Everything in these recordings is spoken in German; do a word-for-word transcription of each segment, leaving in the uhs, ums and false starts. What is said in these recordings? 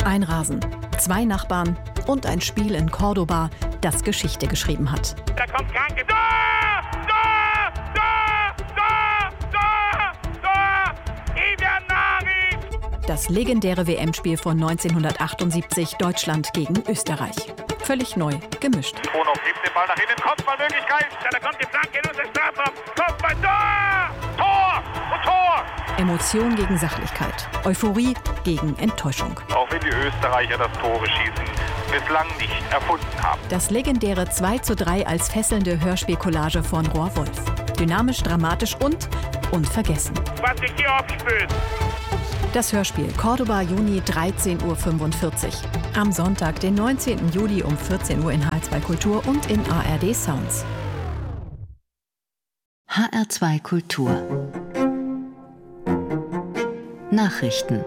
Ein Rasen, zwei Nachbarn und ein Spiel in Cordoba, das Geschichte geschrieben hat. Da kommt Kranke. Da! Da! Da! Da! Da! Da! Ivianari! Das legendäre W M-Spiel von neunzehnhundertachtundsiebzig, Deutschland gegen Österreich. Völlig neu gemischt. Bruno gibt den Ball nach hinten, Kopfballmöglichkeit. Da kommt die Flanke in unser Strafraum. Kopfball, da! Tor! Und Tor! Emotion gegen Sachlichkeit. Euphorie gegen Enttäuschung. Auch wenn die Österreicher das Tore schießen bislang nicht erfunden haben. Das legendäre zwei zu drei als fesselnde Hörspielcollage von Roar Wolf. Dynamisch, dramatisch und unvergessen. Was sich hier aufspült. Das Hörspiel Cordoba, Juni, dreizehn Uhr fünfundvierzig. Am Sonntag, den neunzehnten Juli um vierzehn Uhr in H R zwei Kultur und in A R D Sounds. H R zwei Kultur Nachrichten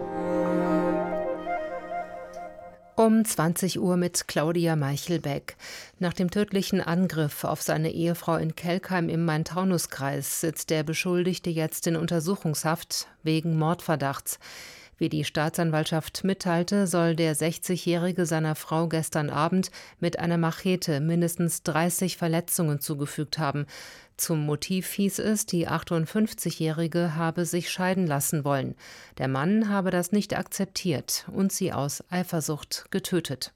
Um zwanzig Uhr mit Claudia Meichelbeck. Nach dem tödlichen Angriff auf seine Ehefrau in Kelkheim im Main-Taunus-Kreis sitzt der Beschuldigte jetzt in Untersuchungshaft wegen Mordverdachts. Wie die Staatsanwaltschaft mitteilte, soll der sechzigjährige seiner Frau gestern Abend mit einer Machete mindestens dreißig Verletzungen zugefügt haben. Zum Motiv hieß es, die achtundfünfzigjährige habe sich scheiden lassen wollen. Der Mann habe das nicht akzeptiert und sie aus Eifersucht getötet.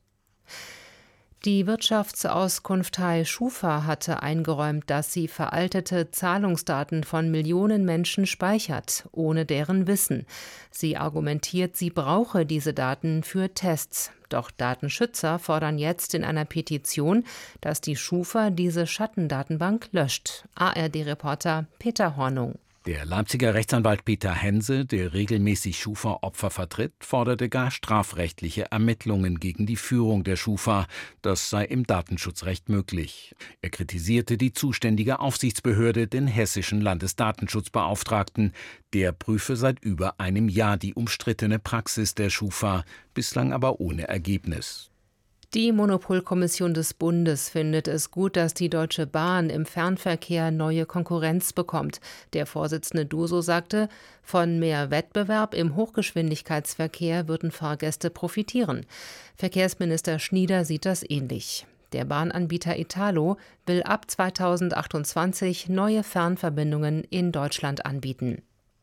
Die Wirtschaftsauskunft Schufa hatte eingeräumt, dass sie veraltete Zahlungsdaten von Millionen Menschen speichert, ohne deren Wissen. Sie argumentiert, sie brauche diese Daten für Tests. Doch Datenschützer fordern jetzt in einer Petition, dass die Schufa diese Schattendatenbank löscht. A R D-Reporter Peter Hornung. Der Leipziger Rechtsanwalt Peter Hense, der regelmäßig Schufa-Opfer vertritt, forderte gar strafrechtliche Ermittlungen gegen die Führung der Schufa. Das sei im Datenschutzrecht möglich. Er kritisierte die zuständige Aufsichtsbehörde, den hessischen Landesdatenschutzbeauftragten. Der prüfe seit über einem Jahr die umstrittene Praxis der Schufa, bislang aber ohne Ergebnis. Die Monopolkommission des Bundes findet es gut, dass die Deutsche Bahn im Fernverkehr neue Konkurrenz bekommt. Der Vorsitzende Duso sagte, von mehr Wettbewerb im Hochgeschwindigkeitsverkehr würden Fahrgäste profitieren. Verkehrsminister Schnieder sieht das ähnlich. Der Bahnanbieter Italo will ab zweitausendachtundzwanzig neue Fernverbindungen in Deutschland anbieten.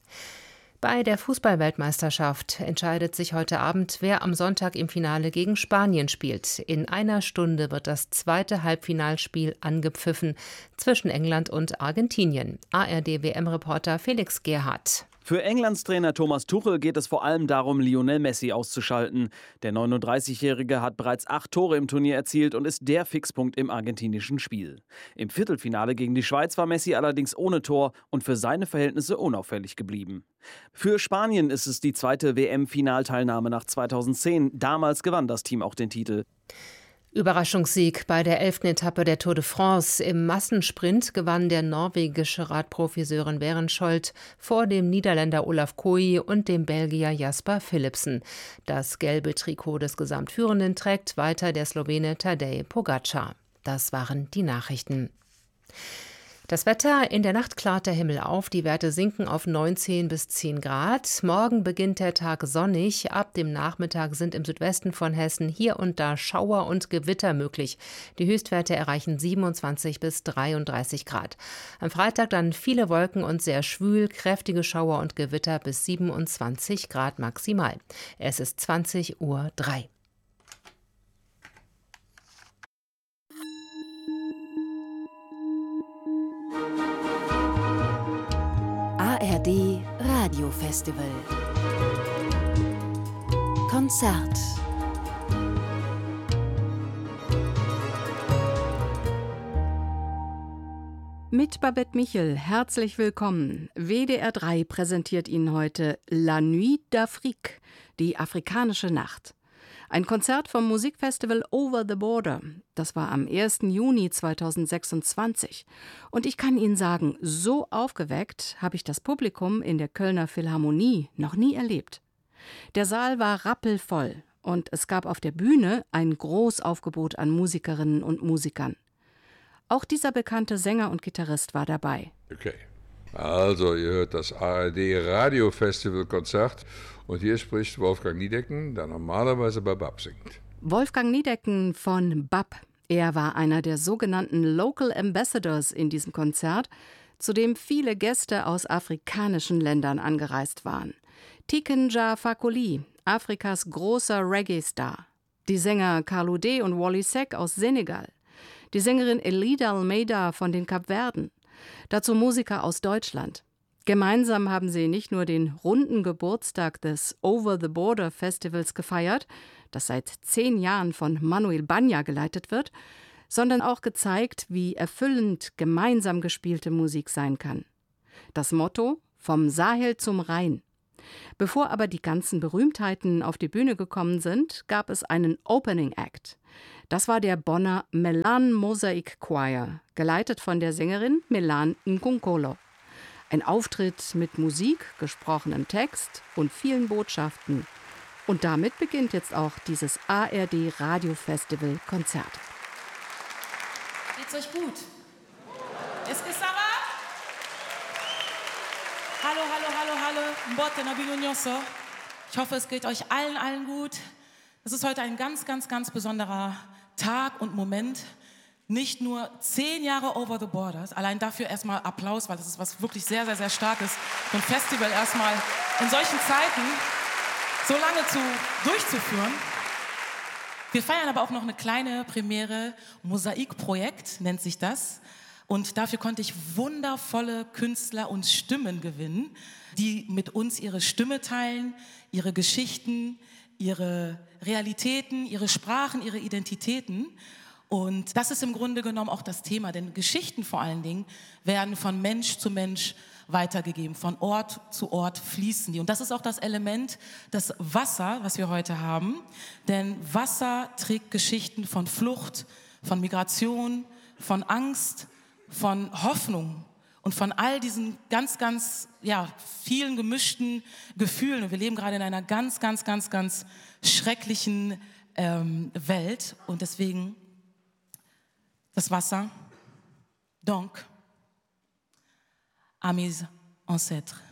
Bei der Fußball-Weltmeisterschaft entscheidet sich heute Abend, wer am Sonntag im Finale gegen Spanien spielt. In einer Stunde wird das zweite Halbfinalspiel angepfiffen zwischen England und Argentinien. A R D-W M-Reporter Felix Gerhardt. Für Englands Trainer Thomas Tuchel geht es vor allem darum, Lionel Messi auszuschalten. Der neununddreißigjährige hat bereits acht Tore im Turnier erzielt und ist der Fixpunkt im argentinischen Spiel. Im Viertelfinale gegen die Schweiz war Messi allerdings ohne Tor und für seine Verhältnisse unauffällig geblieben. Für Spanien ist es die zweite W M-Finalteilnahme nach zweitausendzehn. Damals gewann das Team auch den Titel. Überraschungssieg bei der elften Etappe der Tour de France. Im Massensprint gewann der norwegische Radprofi Søren Berenschot vor dem Niederländer Olaf Kooi und dem Belgier Jasper Philipsen. Das gelbe Trikot des Gesamtführenden trägt weiter der Slowene Tadej Pogačar. Das waren die Nachrichten. Das Wetter: In der Nacht klart der Himmel auf, die Werte sinken auf neunzehn bis zehn Grad. Morgen beginnt der Tag sonnig. Ab dem Nachmittag sind im Südwesten von Hessen hier und da Schauer und Gewitter möglich. Die Höchstwerte erreichen siebenundzwanzig bis dreiunddreißig Grad. Am Freitag dann viele Wolken und sehr schwül, kräftige Schauer und Gewitter bis siebenundzwanzig Grad maximal. Es ist zwanzig Uhr drei. A R D Radiofestival Konzert. Mit Babette Michel, herzlich willkommen. W D R drei präsentiert Ihnen heute La Nuit d'Afrique, die afrikanische Nacht. Ein Konzert vom Musikfestival Over the Border. Das war am ersten Juni zweitausendsechsundzwanzig. Und ich kann Ihnen sagen, so aufgeweckt habe ich das Publikum in der Kölner Philharmonie noch nie erlebt. Der Saal war rappelvoll und es gab auf der Bühne ein Großaufgebot an Musikerinnen und Musikern. Auch dieser bekannte Sänger und Gitarrist war dabei. Okay. Also, ihr hört das A R D Radio Festival Konzert und hier spricht Wolfgang Niedecken, der normalerweise bei B A P singt. Wolfgang Niedecken von B A P. Er war einer der sogenannten Local Ambassadors in diesem Konzert, zu dem viele Gäste aus afrikanischen Ländern angereist waren. Tiken Jah Fakoly, Afrikas großer Reggae-Star. Die Sänger Carlou D und Wally Seck aus Senegal. Die Sängerin Elida Almeida von den Kapverden. Dazu Musiker aus Deutschland. Gemeinsam haben sie nicht nur den runden Geburtstag des Over the Border Festivals gefeiert, das seit zehn Jahren von Manuel Banya geleitet wird, sondern auch gezeigt, wie erfüllend gemeinsam gespielte Musik sein kann. Das Motto: vom Sahel zum Rhein. Bevor aber die ganzen Berühmtheiten auf die Bühne gekommen sind, gab es einen Opening Act. Das war der Bonner Melan Mosaic Choir, geleitet von der Sängerin Melan Nkunkolo. Ein Auftritt mit Musik, gesprochenem Text und vielen Botschaften. Und damit beginnt jetzt auch dieses A R D Radio Festival Konzert. Geht's euch gut? Est-ce que ça va? Hallo, hallo, hallo, hallo. Mbote na bino nyonso. Ich hoffe, es geht euch allen, allen gut. Es ist heute ein ganz, ganz, ganz besonderer Tag und Moment. Nicht nur zehn Jahre Over the Borders, allein dafür erstmal Applaus, weil das ist was wirklich sehr, sehr, sehr Starkes. So ein Festival erstmal in solchen Zeiten so lange zu, durchzuführen. Wir feiern aber auch noch eine kleine Premiere, Mosaikprojekt nennt sich das. Und dafür konnte ich wundervolle Künstler und Stimmen gewinnen, die mit uns ihre Stimme teilen, ihre Geschichten, ihre Realitäten, ihre Sprachen, ihre Identitäten. Und das ist im Grunde genommen auch das Thema, denn Geschichten vor allen Dingen werden von Mensch zu Mensch weitergegeben, von Ort zu Ort fließen die. Und das ist auch das Element, das Wasser, was wir heute haben, denn Wasser trägt Geschichten von Flucht, von Migration, von Angst, von Hoffnung und von all diesen ganz, ganz, ja, vielen gemischten Gefühlen. Und wir leben gerade in einer ganz, ganz, ganz, ganz schrecklichen ähm, Welt und deswegen das Wasser. Donc, à mes ancêtres.